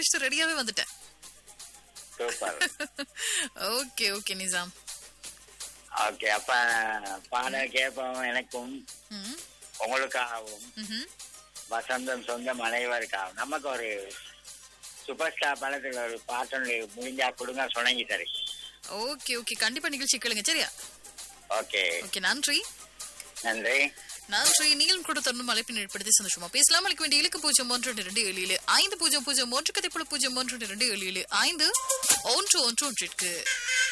முடிச்சுட்டு ரெடியாவே வந்துட்டேன். Super. Okay okay Nizam. Okay, அப்ப பாடல் கேட்போம். எனக்கும் ம். உங்களுக்காகவும் ம்ஹும். வசந்தம் சொந்தம் அனைவருக்காகவும் நமக்கு ஒரு சூப்பர் ஸ்டார் படத்துல ஒரு பாட்டு முடிஞ்சா கொடுங்க சொன்னீங்க. சரி, ஓகே ஓகே கண்டிப்பா நிகழ்ச்சி கேளுங்க சரியா? ஓகே ஓகே நன்றி. நன்றி. நன்றி. நீங்களும் கூட தொடர்ந்து அழைப்பினை ஏற்படுத்தி சந்தோஷமா பேசலாம். அளிக்க வேண்டிய இலக்கு 0122500 5001 கதைப்புல 01225 5111 க்கு